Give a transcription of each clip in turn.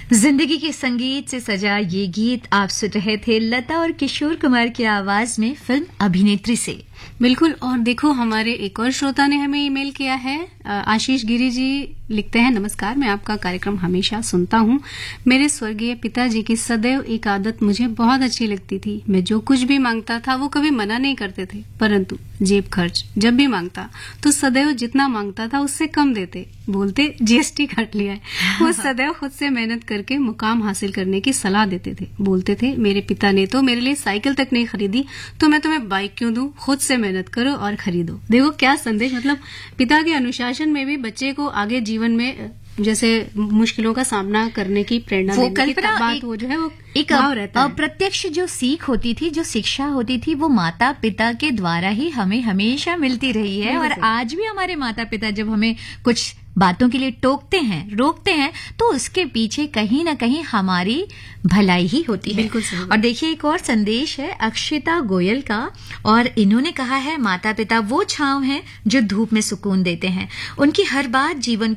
जिंदगी के संगीत से सजा ये गीत आप सुन रहे थे लता और किशोर कुमार की आवाज में फिल्म अभिनेत्री से। बिल्कुल। और देखो, हमारे एक और श्रोता ने हमें ईमेल किया है। आशीष गिरी जी लिखते हैं, नमस्कार, मैं आपका कार्यक्रम हमेशा सुनता हूं। मेरे स्वर्गीय पिताजी की सदैव एक आदत मुझे बहुत अच्छी लगती थी। मैं जो कुछ भी मांगता था वो कभी मना नहीं करते थे, परंतु जेब खर्च जब भी मांगता तो सदैव जितना मांगता था उससे कम देते। बोलते जीएसटी काट लिया है। वो सदैव खुद से मेहनत करके मुकाम हासिल करने की सलाह देते थे। बोलते थे, मेरे पिता ने तो मेरे लिए साइकिल तक नहीं खरीदी, तो मैं तुम्हें बाइक क्यों दूं? खुद से मेहनत करो और खरीदो। देखो क्या संदेश, मतलब पिता के अनुशासन में भी बच्चे को आगे जीवन में जैसे मुश्किलों का सामना करने की प्रेरणा देने की बात वो जो है वो एक अप्रत्यक्ष जो सीख होती थी, जो शिक्षा होती थी, वो माता पिता के द्वारा ही हमें हमेशा मिलती रही है। और आज भी हमारे माता पिता जब हमें कुछ बातों के लिए टोकते हैं, रोकते हैं, तो उसके पीछे कहीं ना कहीं हमारी भलाई ही होती है। बिल्कुल सही। और देखिए, एक और संदेश है अक्षिता गोयल का, और इन्होंने कहा है, माता पिता वो छांव हैं जो धूप में सुकून देते हैं। उनकी हर बात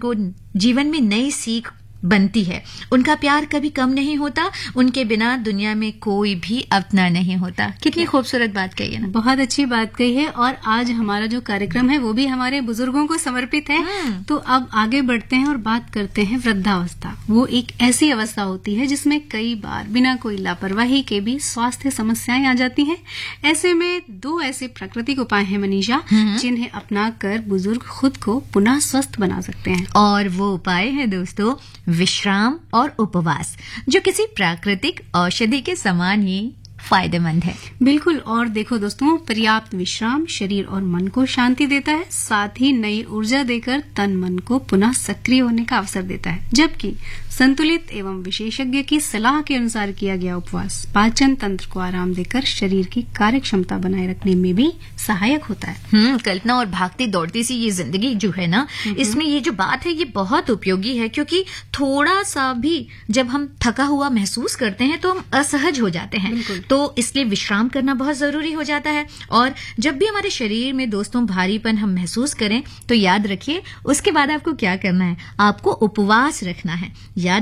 जीवन में नई सीख बनती है। उनका प्यार कभी कम नहीं होता। उनके बिना दुनिया में कोई भी अपना नहीं होता। कितनी खूबसूरत बात कही है ना। बहुत अच्छी बात कही है। और आज हमारा जो कार्यक्रम है वो भी हमारे बुजुर्गों को समर्पित है। तो अब आगे बढ़ते हैं और बात करते हैं वृद्धावस्था। वो एक ऐसी अवस्था होती है जिसमें कई बार बिना कोई लापरवाही के भी स्वास्थ्य समस्याएं आ जाती हैं। ऐसे में दो ऐसे प्राकृतिक उपाय हैं मनीषा, जिन्हें अपना कर बुजुर्ग खुद को पुनः स्वस्थ बना सकते हैं। और वो उपाय है दोस्तों विश्राम और उपवास, जो किसी प्राकृतिक औषधि के समान ही फायदेमंद है। बिल्कुल। और देखो दोस्तों, पर्याप्त विश्राम शरीर और मन को शांति देता है, साथ ही नई ऊर्जा देकर तन मन को पुनः सक्रिय होने का अवसर देता है। जबकि संतुलित एवं विशेषज्ञ की सलाह के अनुसार किया गया उपवास पाचन तंत्र को आराम देकर शरीर की कार्य क्षमता बनाए रखने में भी सहायक होता है। कल्पना, और भागती दौड़ती सी ये जिंदगी जो है ना, इसमें ये जो बात है ये बहुत उपयोगी है, क्योंकि थोड़ा सा भी जब हम थका हुआ महसूस करते हैं तो हम असहज हो जाते हैं। तो इसलिए विश्राम करना बहुत जरूरी हो जाता है। और जब भी हमारे शरीर में दोस्तों भारीपन हम महसूस करें तो याद रखिए, उसके बाद आपको क्या करना है, आपको उपवास रखना है। याद